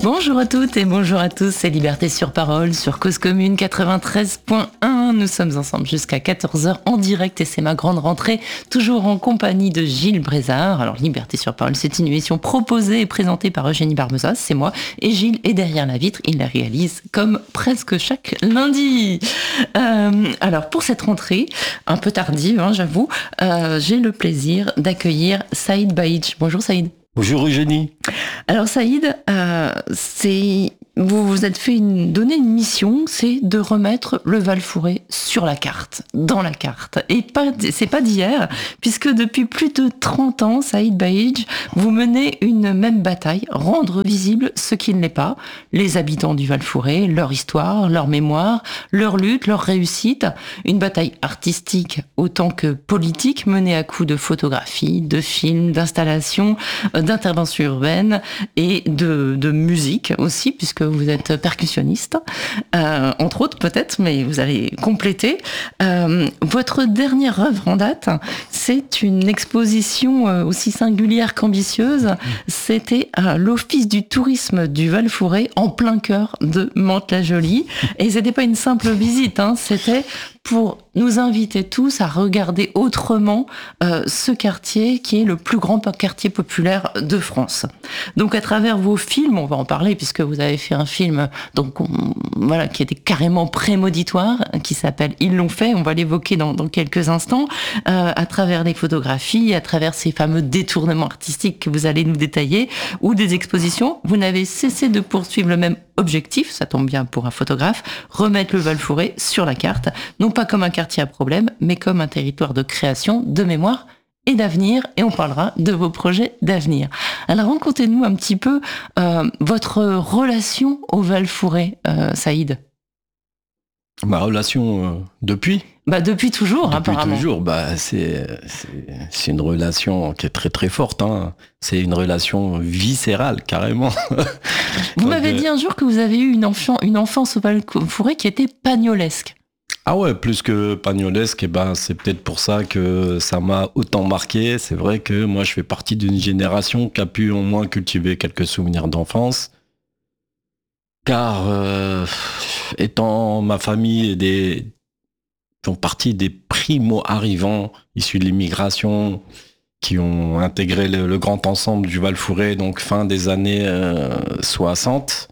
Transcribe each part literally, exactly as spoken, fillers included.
Bonjour à toutes et bonjour à tous, c'est Liberté sur Parole sur Cause Commune quatre-vingt-treize point un. Nous sommes ensemble jusqu'à quatorze heures en direct et c'est ma grande rentrée, toujours en compagnie de Gilles Brézard. Alors Liberté sur Parole, c'est une émission proposée et présentée par Eugénie Barmezas, c'est moi, et Gilles est derrière la vitre, il la réalise comme presque chaque lundi. Euh, alors pour cette rentrée, un peu tardive, hein, j'avoue, euh, j'ai le plaisir d'accueillir Saïd Baïdj. Bonjour Saïd. Bonjour Eugénie. Alors Saïd, euh, c'est vous vous êtes fait une, donner une mission, c'est de remettre le Val-Fouré sur la carte, dans la carte. Et pas, c'est pas d'hier, puisque depuis plus de trente ans, Saïd Baïdj, vous menez une même bataille, rendre visible ce qui ne l'est pas, les habitants du Val-Fouré, leur histoire, leur mémoire, leur lutte, leur réussite. Une bataille artistique autant que politique, menée à coups de photographie, de films, d'installations, d'interventions urbaines et de, de musique aussi, puisque vous êtes percussionniste, euh, entre autres peut-être, mais vous allez compléter. Euh, votre dernière œuvre en date, c'est une exposition aussi singulière qu'ambitieuse. C'était à l'Office du tourisme du Val-Fouré, en plein cœur de Mantes-la-Jolie. Et c'était pas une simple visite, hein, c'était pour nous inviter tous à regarder autrement euh, ce quartier qui est le plus grand quartier populaire de France. Donc à travers vos films, on va en parler puisque vous avez fait un film donc on, voilà qui était carrément prémonitoire, qui s'appelle Ils l'ont fait. On va l'évoquer dans, dans quelques instants. Euh, à travers des photographies, à travers ces fameux détournements artistiques que vous allez nous détailler, ou des expositions, vous n'avez cessé de poursuivre le même objectif. Ça tombe bien pour un photographe, remettre le Val-Fouré sur la carte. Non pas comme un quartier à problème, mais comme un territoire de création, de mémoire et d'avenir, et on parlera de vos projets d'avenir. Alors racontez-nous un petit peu euh, votre relation au Val-Fouré, euh, Saïd. Ma relation euh, depuis Bah depuis toujours, depuis apparemment. Depuis toujours, bah c'est, c'est c'est une relation qui est très très forte. Hein. C'est une relation viscérale carrément. Vous m'avez euh... dit un jour que vous avez eu une, enfant, une enfance au Val-Fouré qui était pagnolesque. Ah ouais, plus que pagnolesque, et ben c'est peut-être pour ça que ça m'a autant marqué. C'est vrai que moi je fais partie d'une génération qui a pu au moins cultiver quelques souvenirs d'enfance. Car euh, étant ma famille des font partie des primo-arrivants issus de l'immigration qui ont intégré le, le grand ensemble du Val-Fouré, donc fin des années euh, soixante.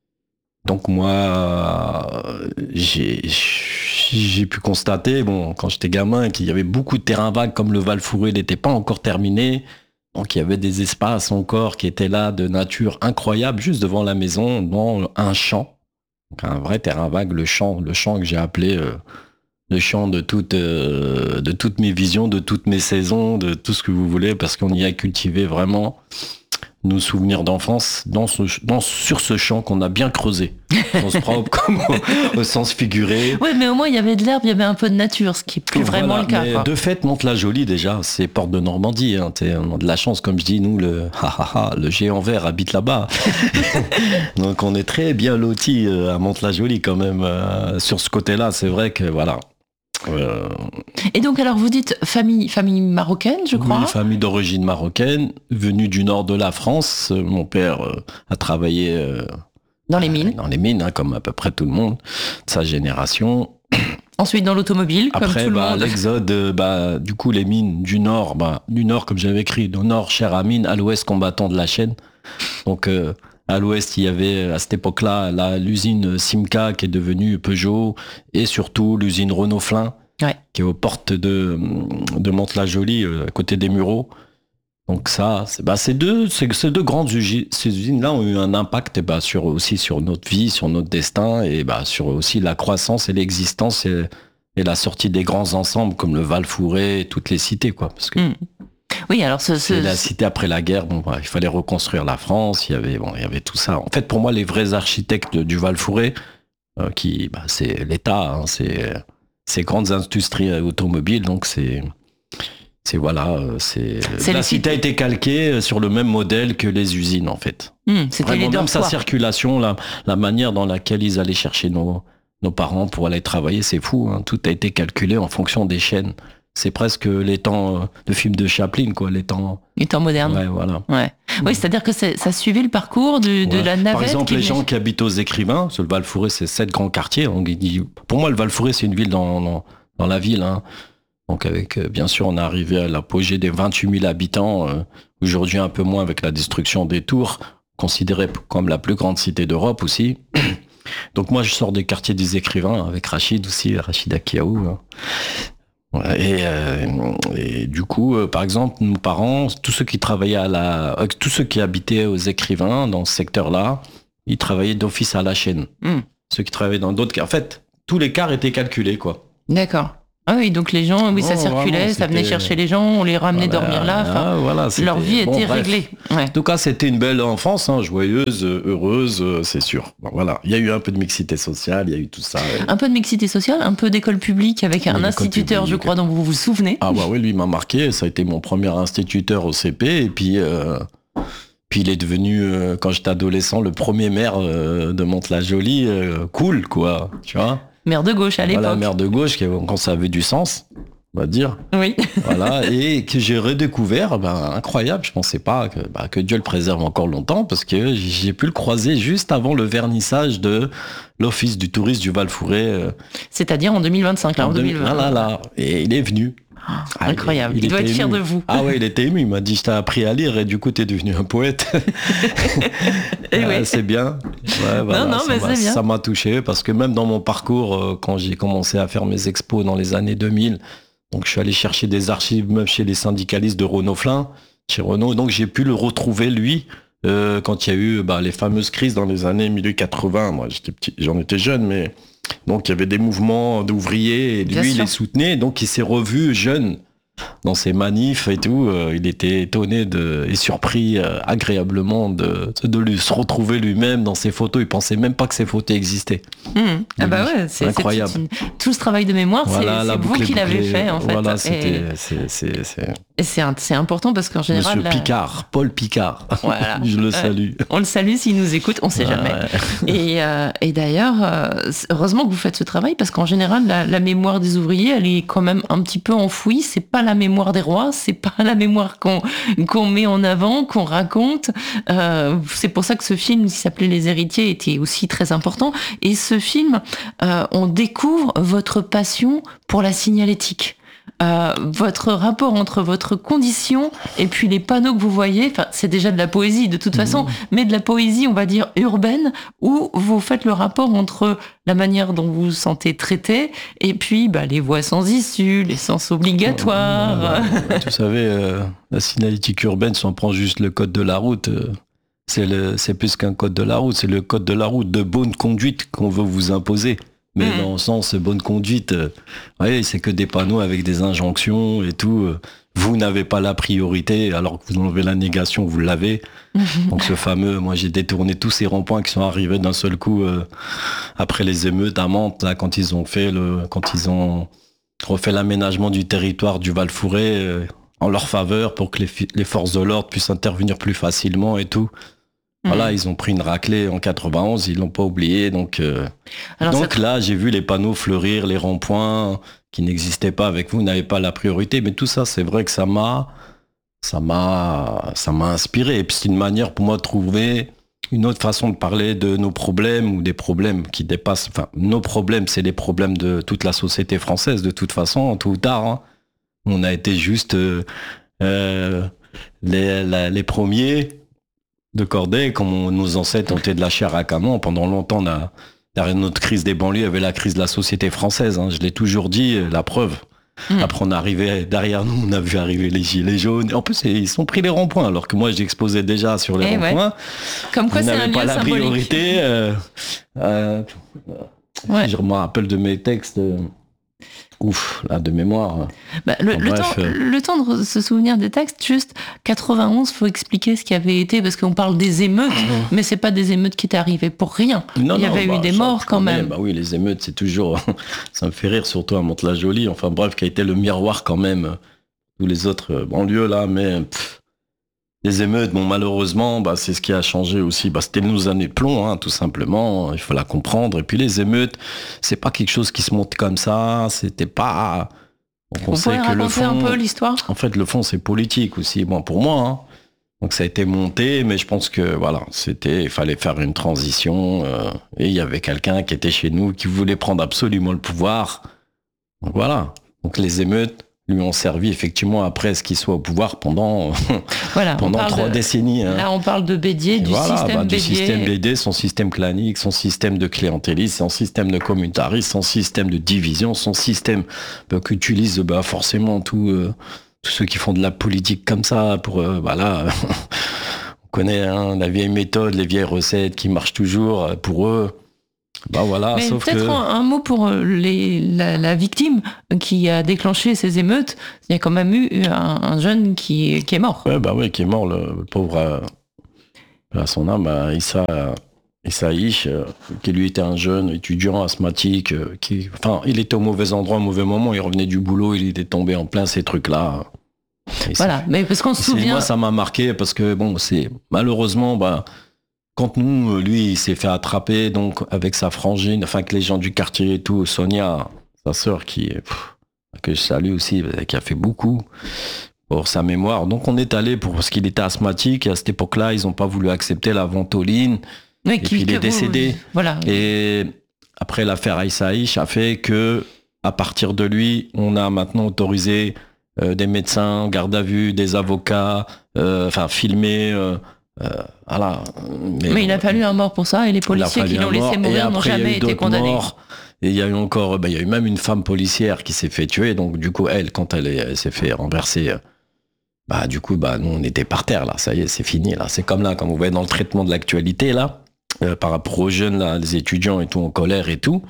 Donc moi, j'ai, j'ai pu constater, bon, quand j'étais gamin, qu'il y avait beaucoup de terrains vagues, comme le Val-Fouré n'était pas encore terminé. Donc il y avait des espaces encore qui étaient là de nature incroyable, juste devant la maison, dans un champ. Donc un vrai terrain vague, le champ, le champ que j'ai appelé euh, le champ de toutes, euh, de toutes mes visions, de toutes mes saisons, de tout ce que vous voulez, parce qu'on y a cultivé vraiment nos souvenirs d'enfance dans ce, dans, sur ce champ qu'on a bien creusé, au sens propre comme au, au sens figuré. Oui, mais au moins il y avait de l'herbe, il y avait un peu de nature, ce qui est plus voilà, vraiment le cas. Quoi. De fait, Mantes-la-Jolie déjà, c'est porte de Normandie. Hein, on a de la chance, comme je dis, nous, le, ha, ha, ha, le géant vert habite là-bas. Donc on est très bien lotis à Mantes-la-Jolie quand même. Euh, sur ce côté-là, c'est vrai que voilà. Euh... Et donc alors vous dites famille, famille marocaine, je crois. Oui, famille d'origine marocaine, venue du nord de la France. Mon père euh, a travaillé euh, dans les mines, dans les mines, hein, comme à peu près tout le monde de sa génération. Ensuite dans l'automobile, Après, comme tout bah, le monde. L'exode, bah, du coup les mines du nord, bah, du nord comme j'avais écrit, du nord cher à mine, à l'ouest combattant de la chaîne. Donc euh, à l'ouest, il y avait à cette époque-là la, l'usine Simca qui est devenue Peugeot et surtout l'usine Renault-Flin ouais. qui est aux portes de, de Mantes-la-Jolie, à côté des Mureaux. Donc ça, c'est, bah, ces, deux, ces, ces deux grandes usines, ces usines-là ont eu un impact bah, sur, aussi sur notre vie, sur notre destin et bah, sur aussi la croissance et l'existence et, et la sortie des grands ensembles comme le Val-Fouré et toutes les cités. Quoi, parce que, mmh. Oui, alors ce, ce... c'est la cité après la guerre. Bon, bah, il fallait reconstruire la France. Il y avait, bon, il y avait tout ça. En fait, pour moi, les vrais architectes du Val-Fouré, euh, qui, bah, c'est l'État, hein, c'est ces grandes industries automobiles. Donc c'est, c'est voilà, c'est, c'est la cité a été calquée sur le même modèle que les usines en fait. Mmh, c'était Vraiment, les même sa circulation, la, la manière dans laquelle ils allaient chercher nos nos parents pour aller travailler, c'est fou. Hein, tout a été calculé en fonction des chaînes. c'est presque les temps euh, de films de Chaplin, quoi, les temps... Les temps modernes. Ouais, voilà. Ouais. Oui, c'est-à-dire que c'est, ça suivait le parcours de, de Ouais. la navette. Par exemple, les venait... gens qui habitent aux Écrivains, parce que le Val-Fouré, c'est sept grands quartiers. On dit, pour moi, le Val-Fouré, c'est une ville dans, dans, dans la ville. Hein. Donc, avec, euh, bien sûr, on est arrivé à l'apogée des vingt-huit mille habitants. Euh, aujourd'hui, un peu moins avec la destruction des tours, considérée comme la plus grande cité d'Europe aussi. Donc, moi, je sors des quartiers des Écrivains, avec Rachid aussi, Rachid Akiaou. Hein. Et, euh, et du coup, euh, par exemple, nos parents, tous ceux qui travaillaient à la, euh, tous ceux qui habitaient aux Écrivains dans ce secteur-là, ils travaillaient d'office à la chaîne. Mm. Ceux qui travaillaient dans d'autres, en fait, tous les quarts étaient calculés, quoi. D'accord. Ah oui, donc les gens, oui, non, ça circulait, vraiment, ça venait chercher les gens, on les ramenait voilà, dormir là. Enfin, ah, voilà, leur vie bon, était bref. réglée. Ouais. En tout cas, c'était une belle enfance, hein, joyeuse, heureuse, c'est sûr. Bon, voilà, il y a eu un peu de mixité sociale, il y a eu tout ça. Et... Un peu de mixité sociale, un peu d'école publique avec un instituteur, publique. Je crois, dont vous vous souvenez. Ah bah oui, lui m'a marqué. Ça a été mon premier instituteur au C P, et puis. Euh... Puis il est devenu, euh, quand j'étais adolescent, le premier maire euh, de Mantes-la-Jolie, euh, cool, quoi, tu vois. Maire de gauche à l'époque. Voilà, maire de gauche, quand ça avait du sens, on va dire. Oui. Voilà, et que j'ai redécouvert, ben, incroyable, je pensais pas que, ben, que Dieu le préserve encore longtemps, parce que j'ai pu le croiser juste avant le vernissage de l'Office du tourisme du Val-Fouré. Euh, C'est-à-dire en deux mille vingt-cinq, là, en, en deux mille vingt. Là, là, là, et il est venu. Ah, incroyable, il, il, il doit être fier ému. de vous. Ah ouais, il était ému, il m'a dit je t'ai appris à lire et du coup t'es devenu un poète. et ah, oui. C'est bien. Ouais, voilà, non, non, mais c'est bien. Ça m'a touché parce que même dans mon parcours, euh, quand j'ai commencé à faire mes expos dans les années deux mille, donc je suis allé chercher des archives même chez les syndicalistes de Renault Flin, chez Renault, donc j'ai pu le retrouver lui euh, quand il y a eu bah, les fameuses crises dans les années mille quatre-vingts. Moi j'étais petit, j'en étais jeune, mais... Donc il y avait des mouvements d'ouvriers et lui, il les soutenait. Donc il s'est revu jeune dans ses manifs et tout. Euh, il était étonné de, et surpris euh, agréablement de, de lui, se retrouver lui-même dans ses photos. Il pensait même pas que ces photos existaient. Mmh. Ah bah ouais, c'est incroyable. C'est une... Tout ce travail de mémoire, voilà, c'est vous qui l'avez fait en fait. Voilà, c'était... Et... C'est, c'est, c'est... Et c'est, un, c'est important parce qu'en général... Monsieur la... Picard, Paul Picard, voilà. Je le salue. Euh, on le salue s'il nous écoute, on sait ouais. jamais. Et, euh, et d'ailleurs, euh, heureusement que vous faites ce travail parce qu'en général, la, la mémoire des ouvriers, elle est quand même un petit peu enfouie. C'est pas la mémoire des rois, c'est pas la mémoire qu'on, qu'on met en avant, qu'on raconte. Euh, c'est pour ça que ce film qui s'appelait Les Héritiers était aussi très important. Et ce film, euh, on découvre votre passion pour la signalétique. Euh, votre rapport entre votre condition et puis les panneaux que vous voyez, enfin, c'est déjà de la poésie de toute façon, mmh. mais de la poésie, on va dire, urbaine, où vous faites le rapport entre la manière dont vous vous sentez traité et puis bah, les voies sans issue, les sens obligatoires. Bah, bah, vous savez, euh, la signalétique urbaine, si on prend juste le code de la route, euh, c'est, le, c'est plus qu'un code de la route, c'est le code de la route de bonne conduite qu'on veut vous imposer. Mais mmh. dans le sens bonne conduite, euh, ouais, c'est que des panneaux avec des injonctions et tout. Euh, vous n'avez pas la priorité, alors que vous enlevez la négation, vous l'avez. Mmh. Donc ce fameux, moi j'ai détourné tous ces ronds-points qui sont arrivés d'un seul coup euh, après les émeutes à Mantes, là, quand ils ont fait le, quand ils ont refait l'aménagement du territoire du Val-Fouré euh, en leur faveur pour que les, les forces de l'ordre puissent intervenir plus facilement et tout. Voilà, ils ont pris une raclée en quatre-vingt-onze, ils l'ont pas oublié. Donc, euh, donc ça... là, j'ai vu les panneaux fleurir, les ronds-points qui n'existaient pas avec vous, n'avaient pas la priorité. Mais tout ça, c'est vrai que ça m'a, ça m'a, ça m'a inspiré. Et puis c'est une manière pour moi de trouver une autre façon de parler de nos problèmes ou des problèmes qui dépassent. Enfin, nos problèmes, c'est les problèmes de toute la société française, de toute façon, tôt ou tard. Hein. On a été juste euh, euh, les, la, les premiers. De Corday, comme nos ancêtres ont été de la chair à canon. Pendant longtemps, on a, derrière notre crise des banlieues, il y avait la crise de la société française. Hein. Je l'ai toujours dit, la preuve. Mmh. Après, on est arrivé, derrière nous, on a vu arriver les gilets jaunes. En plus, ils sont pris les ronds-points, alors que moi, j'exposais déjà sur les Et ronds-points. Ouais. Comme quoi, on c'est un pas lieu la symbolique. Priorité. Euh, euh, ouais. Je me rappelle de mes textes. Euh, Ouf, là, de mémoire. Bah, le, enfin, le, bref, temps, euh... le temps de se souvenir des textes, juste quatre-vingt-onze, faut expliquer ce qui avait été, parce qu'on parle des émeutes, mmh. mais c'est pas des émeutes qui étaient arrivées pour rien. Non, Il y non, avait bah, eu des ça, morts quand même. Bah oui, les émeutes, c'est toujours... ça me fait rire, surtout à Mantes-la-Jolie. Enfin bref, qui a été le miroir quand même. Tous les autres banlieues, là, mais... Pff, les émeutes, bon, malheureusement, bah, c'est ce qui a changé aussi. Bah, c'était nos années de plomb, hein, tout simplement. Il faut la comprendre. Et puis les émeutes, c'est pas quelque chose qui se monte comme ça. C'était pas... Donc on Vous sait pouvez que raconter le fond, un peu l'histoire ? En fait, le fond, c'est politique aussi. Bon, pour moi, hein. Donc ça a été monté, mais je pense que voilà, c'était, il fallait faire une transition. Euh, et il y avait quelqu'un qui était chez nous qui voulait prendre absolument le pouvoir. Donc voilà. Donc les émeutes lui ont servi effectivement après ce qu'il soit au pouvoir pendant voilà, pendant trois de, décennies. Hein. Là, on parle de Bédier, du voilà, système bah, Bédier. Du système Bédier, son système clanique, son système de clientélisme, son système de communautarisme, son système de division, son système bah, qu'utilisent bah, forcément tout. Euh, tous ceux qui font de la politique comme ça, pour euh, voilà, on connaît hein, la vieille méthode, les vieilles recettes qui marchent toujours pour eux. Bah voilà, mais sauf peut-être que... un, un mot pour les, la, la victime qui a déclenché ces émeutes. Il y a quand même eu un, un jeune qui, qui est mort. Ouais, bah ouais, qui est mort, le, le pauvre, euh, à son âme, à Issa, Issa Ish, euh, qui lui était un jeune étudiant asthmatique, euh, qui, enfin, il était au mauvais endroit, au mauvais moment, il revenait du boulot, il était tombé en plein ces trucs-là. Et voilà, mais parce qu'on se souvient... Moi, ça m'a marqué, parce que, bon, c'est, malheureusement, bah, quand nous, lui, il s'est fait attraper, donc, avec sa frangine, enfin, que les gens du quartier et tout, Sonia, sa sœur, qui, pff, que je salue aussi, qui a fait beaucoup pour sa mémoire. Donc, on est allé pour, parce qu'il était asthmatique, et à cette époque-là, ils n'ont pas voulu accepter la ventoline. Oui, et puis il est décédé. Vous... Voilà. Et après l'affaire Issa Ish a fait que, à partir de lui, on a maintenant autorisé euh, des médecins, garde à vue, des avocats, euh, enfin filmer. Euh, euh, voilà. Mais, Mais il a fallu un mort pour ça, et les policiers qui l'ont laissé mourir n'ont jamais été condamnés. Morts. Et il y a eu encore, ben, il y a eu même une femme policière qui s'est fait tuer. Donc du coup, elle, quand elle, est, elle s'est fait renverser. Bah du coup, bah nous on était par terre là. Ça y est, c'est fini là. C'est comme là, quand vous voyez dans le traitement de l'actualité là. Euh, par rapport aux jeunes, là, les étudiants et tout, en colère et tout,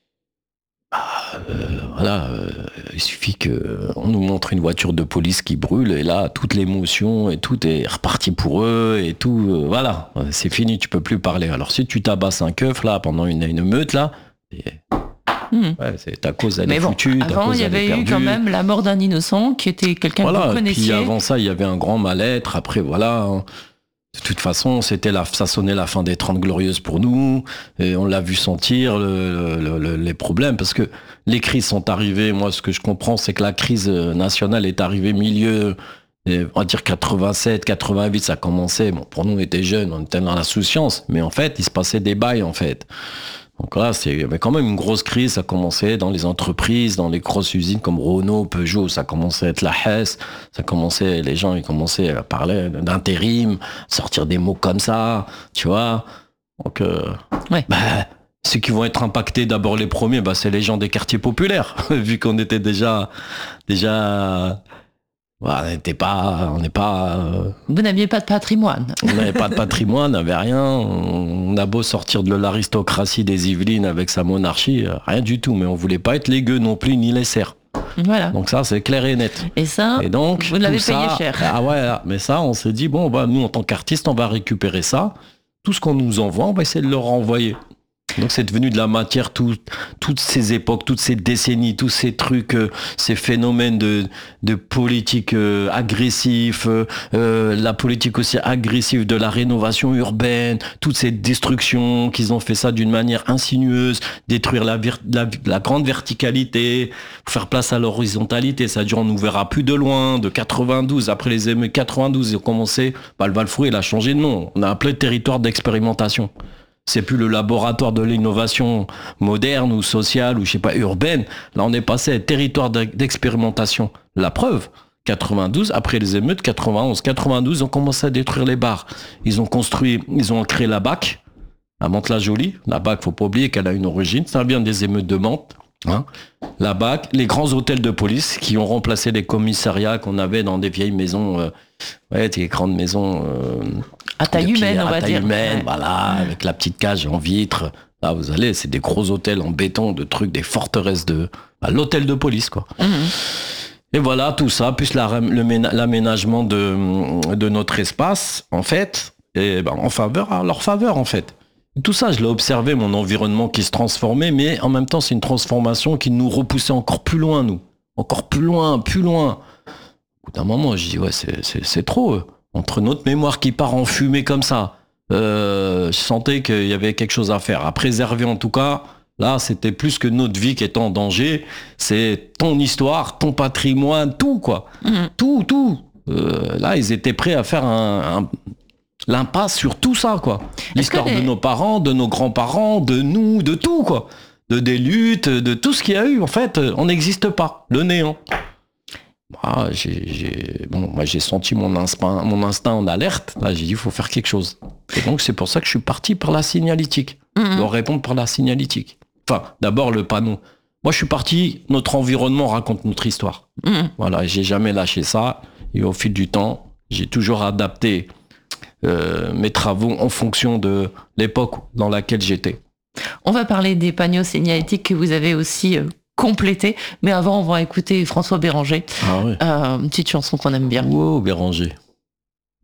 bah, euh, voilà, euh, il suffit qu'on nous montre une voiture de police qui brûle et là, toute l'émotion et tout est reparti pour eux et tout, euh, voilà, c'est fini, tu peux plus parler. Alors si tu tabasses un keuf là pendant une, une meute là, et... Mmh. Ouais, c'est ta cause elle est bon, foutue. Avant, il y avait eu quand même la mort d'un innocent qui était quelqu'un voilà, que vous connaissiez. Puis avant ça, il y avait un grand mal-être. Après, voilà. Hein. De toute façon, c'était la, ça sonnait la fin des Trente Glorieuses pour nous, et on l'a vu sentir le, le, le, les problèmes, parce que les crises sont arrivées. Moi, ce que je comprends, c'est que la crise nationale est arrivée milieu, on va dire quatre-vingt-sept, quatre-vingt-huit, ça commençait. Bon, pour nous, on était jeunes, on était dans l'insouciance, mais en fait, il se passait des bails, en fait. Donc là, c'est, il y avait quand même une grosse crise, ça commençait dans les entreprises, dans les grosses usines comme Renault, Peugeot, ça commençait à être la Hesse, ça commençait, les gens, ils commençaient à parler d'intérim, sortir des mots comme ça, tu vois. Donc, euh, ouais. bah, ceux qui vont être impactés d'abord les premiers, bah, c'est les gens des quartiers populaires, vu qu'on était déjà, déjà, bah, on n'était pas, on n'est pas. Euh, Vous n'aviez pas de patrimoine. On n'avait pas de patrimoine, on n'avait rien. On a beau sortir de l'aristocratie des Yvelines avec sa monarchie, rien du tout. Mais on voulait pas être les gueux non plus, ni les serfs. Voilà. Donc ça, c'est clair et net. Et ça, et donc, vous l'avez payé ça, cher. Ah ouais, mais ça, on s'est dit, bon, bah, nous, en tant qu'artistes, on va récupérer ça. Tout ce qu'on nous envoie, on va essayer de le renvoyer. Donc c'est devenu de la matière, tout, toutes ces époques, toutes ces décennies, tous ces trucs, euh, ces phénomènes de, de politique euh, agressif, euh, la politique aussi agressive de la rénovation urbaine, toutes ces destructions, qu'ils ont fait ça d'une manière insinueuse, détruire la, la, la grande verticalité, faire place à l'horizontalité, c'est-à-dire on nous verra plus de loin, de quatre-vingt-douze, après les émeutes quatre-vingt-douze, ils ont commencé, bah, le Val-Fouret, il a changé de nom, on a appelé territoire d'expérimentation. C'est plus le laboratoire de l'innovation moderne ou sociale ou je sais pas urbaine. Là, on est passé à territoire d'expérimentation. La preuve, quatre-vingt-douze, après les émeutes, quatre-vingt-onze, quatre-vingt-douze, ils ont commencé à détruire les bars. Ils ont construit, ils ont créé la B A C, à Mantes-la-Jolie. La B A C, faut pas oublier qu'elle a une origine. Ça vient des émeutes de Mantes. Hein. La B A C, les grands hôtels de police qui ont remplacé les commissariats qu'on avait dans des vieilles maisons, euh, ouais, des grandes maisons. Euh, À taille humaine, on va dire. À taille humaine, voilà, avec la petite cage en vitre. Là, vous allez, c'est des gros hôtels en béton, de trucs, des forteresses de... Bah, l'hôtel de police, quoi. Mmh. Et voilà, tout ça, plus la, le, l'aménagement de, de notre espace, en fait, et ben, en faveur, à leur faveur, en fait. Et tout ça, je l'ai observé, mon environnement qui se transformait, mais en même temps, c'est une transformation qui nous repoussait encore plus loin, nous. Encore plus loin, plus loin. Au bout d'un moment, je dis, ouais, c'est, c'est, c'est trop... Entre notre mémoire qui part en fumée comme ça, euh, je sentais qu'il y avait quelque chose à faire, à préserver en tout cas, Là, c'était plus que notre vie qui est en danger. C'est ton histoire, ton patrimoine, tout, quoi. Mmh. Tout, tout. Euh, là, ils étaient prêts à faire un, un, l'impasse sur tout ça, quoi. L'histoire les... de nos parents, de nos grands-parents, de nous, de tout, quoi. De des luttes, de tout ce qu'il y a eu. En fait, on n'existe pas. Le néant. Moi, j'ai, j'ai, bon, moi, j'ai senti mon instinct, mon instinct en alerte. Là, j'ai dit, il faut faire quelque chose. Et donc, c'est pour ça que je suis parti par la signalétique. Mmh. Leur répondre par la signalétique. Enfin, d'abord, le panneau. Moi, je suis parti, notre environnement raconte notre histoire. Mmh. Voilà, j'ai jamais lâché ça. Et au fil du temps, j'ai toujours adapté euh, mes travaux en fonction de l'époque dans laquelle j'étais. On va parler des panneaux signalétiques que vous avez aussi euh, complétés. Mais avant, on va écouter François Béranger. Ah oui. euh, une petite chanson qu'on aime bien. Wow, Béranger.